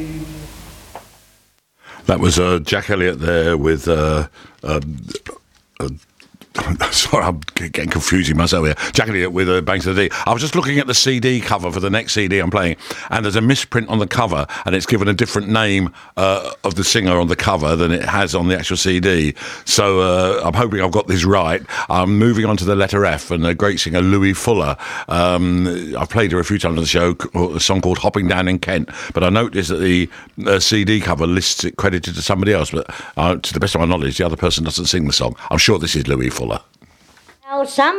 That was Jack Elliott there with... sorry, I'm getting confusing myself here. Jack Elliott with Banks of the D. I was just looking at the CD cover for the next CD I'm playing, and there's a misprint on the cover, and it's given a different name of the singer on the cover than it has on the actual CD. So I'm hoping I've got this right. I'm moving on to the letter F, and a great singer, Louis Fuller. I've played her a few times on the show, a song called Hopping Down in Kent, but I noticed that the CD cover lists it credited to somebody else, but to the best of my knowledge, the other person doesn't sing the song. I'm sure this is Louis Fuller. Now, some